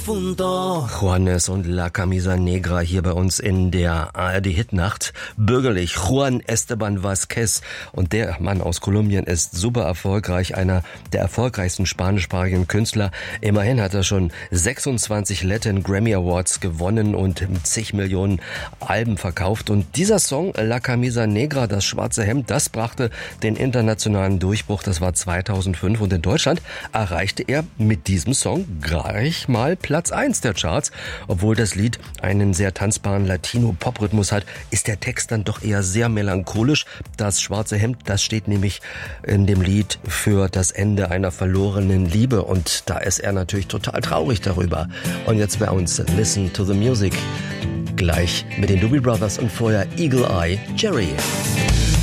profundo. Juanes und La Camisa Negra hier bei uns in der ARD-Hitnacht. Bürgerlich Juan Esteban Vázquez. Und der Mann aus Kolumbien ist super erfolgreich, einer der erfolgreichsten spanischsprachigen Künstler. Immerhin hat er schon 26 Latin Grammy Awards gewonnen und zig Millionen Alben verkauft. Und dieser Song, La Camisa Negra, das schwarze Hemd, das brachte den internationalen Durchbruch. Das war 2005 und in Deutschland erreichte er mit diesem Song gleich mal Platz 1 der Charts. Obwohl das Lied einen sehr tanzbaren Latino-Pop-Rhythmus hat, ist der Text dann doch eher sehr melancholisch. Das schwarze Hemd, das steht nämlich in dem Lied für das Ende einer verlorenen Liebe und da ist er natürlich total traurig darüber. Und jetzt bei uns Listen to the Music, gleich mit den Doobie Brothers und vorher Eagle Eye Jerry.